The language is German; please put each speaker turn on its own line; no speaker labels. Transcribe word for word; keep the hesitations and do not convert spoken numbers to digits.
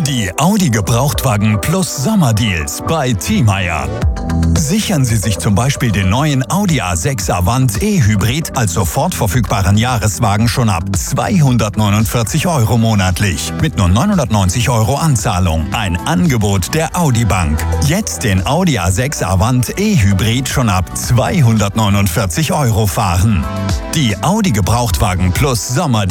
Die Audi Gebrauchtwagen Plus Sommerdeals bei Thiemeyer. Sichern Sie sich zum Beispiel den neuen Audi A sechs Avant E-Hybrid als sofort verfügbaren Jahreswagen schon ab zweihundertneunundvierzig Euro monatlich mit nur neunhundertneunzig Euro Anzahlung. Ein Angebot der Audi Bank. Jetzt den Audi A sechs Avant E-Hybrid schon ab zweihundertneunundvierzig Euro fahren. Die Audi Gebrauchtwagen Plus Sommerdeals.